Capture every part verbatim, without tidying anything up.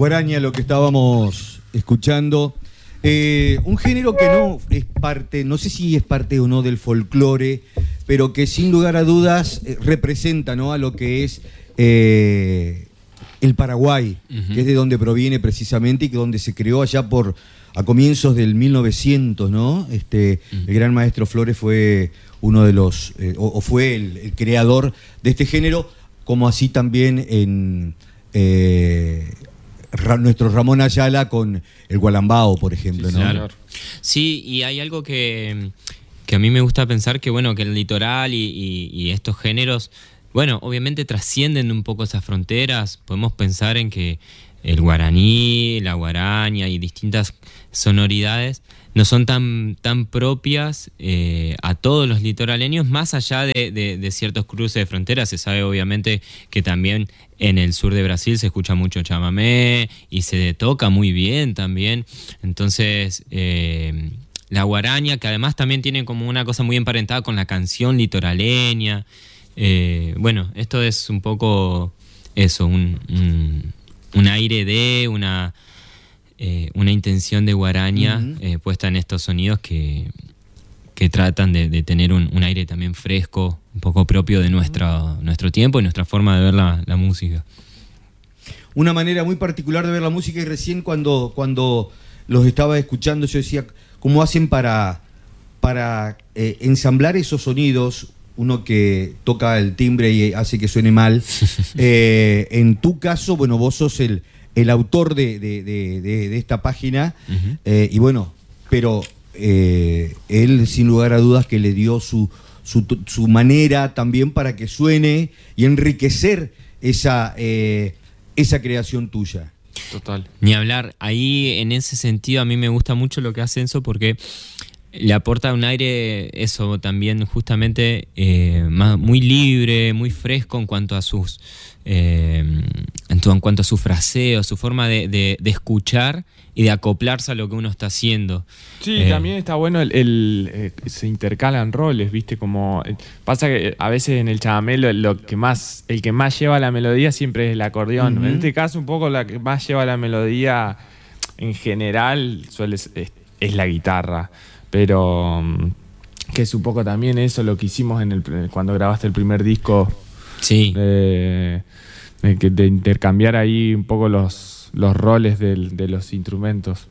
Guaraña, lo que estábamos escuchando. Eh, un género que no es parte, no sé si es parte o no del folclore, pero que sin lugar a dudas eh, representa, ¿no?, a lo que es eh, el Paraguay, uh-huh. que es de donde proviene precisamente y que donde se creó allá por a comienzos del mil novecientos, ¿no? Este, uh-huh. El gran maestro Flores fue uno de los, eh, o, o fue el, el creador de este género, como así también en eh, Ra, nuestro Ramón Ayala con el gualambao, por ejemplo, sí, ¿no? Claro. Sí, y hay algo que, que a mí me gusta pensar que, bueno, que el litoral y, y, y estos géneros, bueno, obviamente trascienden un poco esas fronteras. Podemos pensar en que el guaraní, la guaraña y distintas sonoridades no son tan, tan propias eh, a todos los litoraleños, más allá de, de, de ciertos cruces de fronteras. Se sabe obviamente que también en el sur de Brasil se escucha mucho chamamé y se toca muy bien también. Entonces, eh, la guaraña, que además también tiene como una cosa muy emparentada con la canción litoraleña. Eh, bueno, esto es un poco eso, un, un, un aire de una... Eh, una intención de guaraña uh-huh. eh, puesta en estos sonidos que, que tratan de, de tener un, un aire también fresco, un poco propio de nuestra, nuestro tiempo y nuestra forma de ver la, la música. Una manera muy particular de ver la música, y recién cuando, cuando los estaba escuchando yo decía, ¿cómo hacen para, para eh, ensamblar esos sonidos? Uno que toca el timbre y hace que suene mal. eh, en tu caso, bueno, vos sos el... el autor de, de, de, de, de esta página, uh-huh. eh, y bueno, pero eh, él sin lugar a dudas que le dio su, su, su manera también para que suene y enriquecer esa, eh, esa creación tuya. Total. Ni hablar, ahí en ese sentido a mí me gusta mucho lo que hace Enzo porque le aporta un aire, eso también justamente eh, más, muy libre, muy fresco en cuanto a sus eh, en, todo, en cuanto a su fraseo, su forma de, de, de escuchar y de acoplarse a lo que uno está haciendo. Sí, eh, también está bueno el, el eh, se intercalan roles, viste, como eh, pasa que a veces en el chamamé lo, lo que más, el que más lleva la melodía siempre es el acordeón. Uh-huh. En este caso un poco la que más lleva la melodía en general suele es, es la guitarra. Pero que es un poco también eso lo que hicimos en el, cuando grabaste el primer disco. Sí. De, de, de intercambiar ahí un poco los, los roles del, de los instrumentos.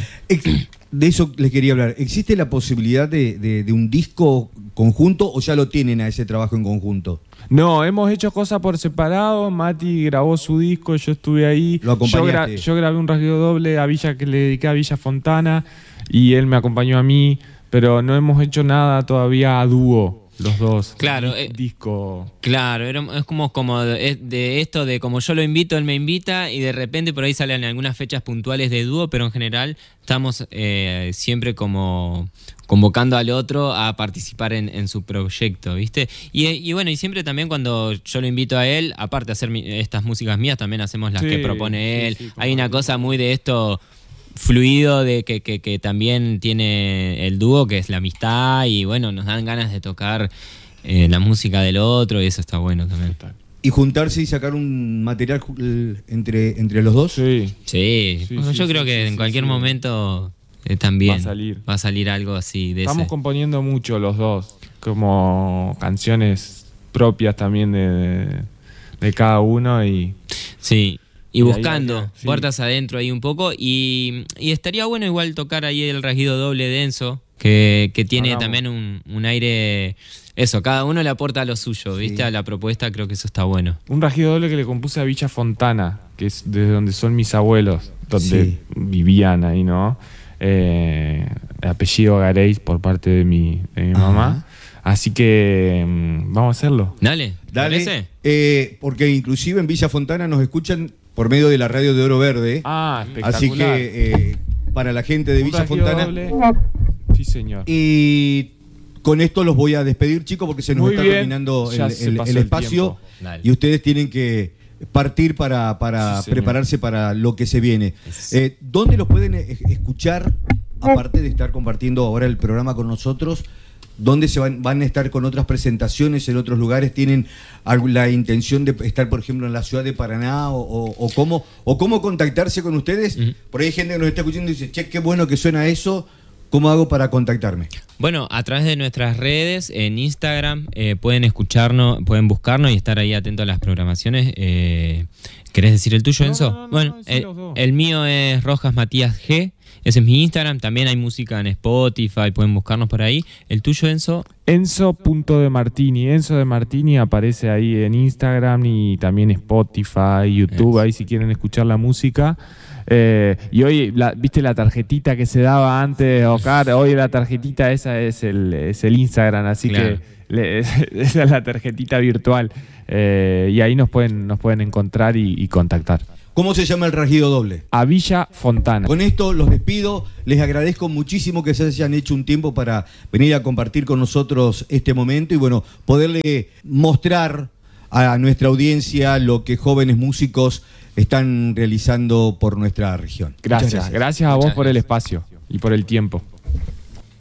De eso les quería hablar. ¿Existe la posibilidad de, de, de un disco conjunto o ya lo tienen a ese trabajo en conjunto? No, hemos hecho cosas por separado. Mati grabó su disco, yo estuve ahí. Lo acompañaste. Yo, gra- yo grabé un rasguido doble a Villa que le dediqué a Villa Fontana y él me acompañó a mí, pero no hemos hecho nada todavía a dúo, los dos. Claro, Di- eh, disco. Claro, era, es como, como de, de esto de como yo lo invito, él me invita y de repente por ahí salen algunas fechas puntuales de dúo, pero en general estamos eh, siempre como convocando al otro a participar en, en su proyecto, ¿viste? Y, y bueno, y siempre también cuando yo lo invito a él, aparte de hacer mi, estas músicas mías, también hacemos las Sí, que propone él. sí, sí, Hay una cosa muy de esto fluido de que, que, que también tiene el dúo, que es la amistad, y bueno, nos dan ganas de tocar eh, la música del otro y eso está bueno también. ¿Y juntarse y sacar un material entre, entre los dos? Sí. Sí, Sí, bueno, sí, yo sí, creo sí, que sí, en sí, cualquier sí. momento eh, también Va a salir. va a salir algo así de Estamos ese. componiendo mucho los dos, como canciones propias también de, de, de cada uno y... Sí. Y Y buscando ahí, ahí, sí. puertas adentro ahí un poco. Y, y estaría bueno igual tocar ahí el rasguido doble denso, que, que tiene Hagamos. también un, un aire... Eso, cada uno le aporta lo suyo, ¿viste? Sí. A la propuesta, creo que eso está bueno. Un rasguido doble que le compuse a Villa Fontana, que es desde donde son mis abuelos, donde Sí. vivían ahí, ¿no? Eh, apellido Gareis por parte de mi, de mi mamá. Así que mm, vamos a hacerlo. Dale, Dale, ¿parece? eh, porque inclusive en Villa Fontana nos escuchan por medio de la radio de Oro Verde. Ah, espectacular. Así que eh, para la gente de Un Villa rasguido Fontana. doble. Sí, señor. Y con esto los voy a despedir, chicos, porque se nos Muy está bien. terminando Ya el, se el- pasó el el espacio. tiempo. Dale. Y ustedes tienen que partir para, para Sí, señor. prepararse para lo que se viene. Eh, ¿Dónde los pueden eh, escuchar, aparte de estar compartiendo ahora el programa con nosotros? ¿Dónde se van, van a estar con otras presentaciones en otros lugares? ¿Tienen la intención de estar, por ejemplo, en la ciudad de Paraná? ¿O, o, o, cómo, o cómo contactarse con ustedes? Uh-huh. Por ahí hay gente que nos está escuchando y dice, che, qué bueno que suena eso. ¿Cómo hago para contactarme? Bueno, a través de nuestras redes, en Instagram, eh, pueden escucharnos, pueden buscarnos y estar ahí atentos a las programaciones. Eh, ¿Querés decir el tuyo, no, Enzo? No, no, no, bueno, no, el, el mío es Rojas Matías G. Ese es mi Instagram. También hay música en Spotify, pueden buscarnos por ahí. ¿El tuyo, Enzo? Enzo punto de Martini. Enzo de Martini aparece ahí en Instagram y también Spotify, YouTube, es. Ahí si quieren escuchar la música. Eh, y hoy, la, ¿viste la tarjetita que se daba antes, Oscar? Hoy la tarjetita esa es el, es el Instagram, así claro. que le, esa es la tarjetita virtual. Eh, y ahí nos pueden, nos pueden encontrar y, y contactar. ¿Cómo se llama el Rajido Doble? A Villa Fontana. Con esto los despido, les agradezco muchísimo que se hayan hecho un tiempo para venir a compartir con nosotros este momento y bueno, poderle mostrar a nuestra audiencia lo que jóvenes músicos están realizando por nuestra región. Gracias, gracias, gracias a vos por el espacio y por el tiempo.